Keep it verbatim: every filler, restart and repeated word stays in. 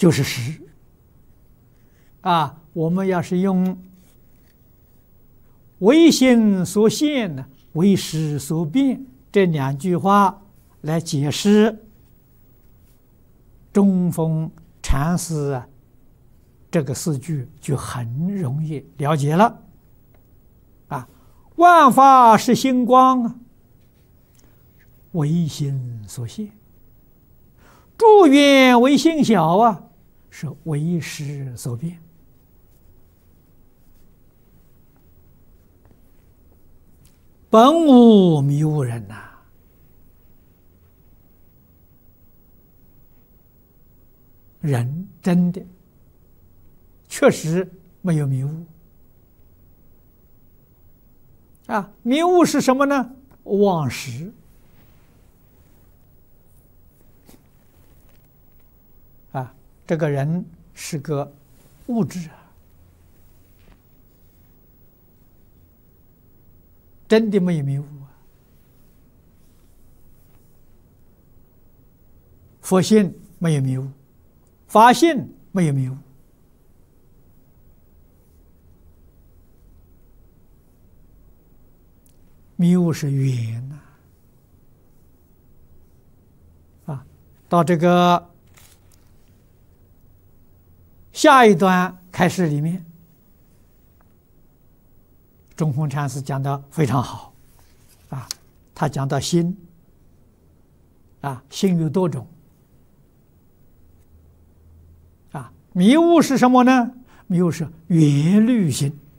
就是实。啊，我们要是用唯心所现呢，唯识所变这两句话来解释中峰禅师啊这个四句，就很容易了解了。啊，万法是星光啊，唯心所现；诸缘为性小啊，是唯识所变。本无迷悟人呐、啊，人真的确实没有迷悟啊！迷悟是什么呢？忘识啊！这个人是个物质啊，真的没有迷悟啊！佛性没有迷悟，法性没有迷悟。迷悟是缘呐，啊，到这个下一段开始里面，中峰禅师讲的非常好，啊，他讲到心，啊，心有多种，啊，迷悟是什么呢？迷悟是缘虑心。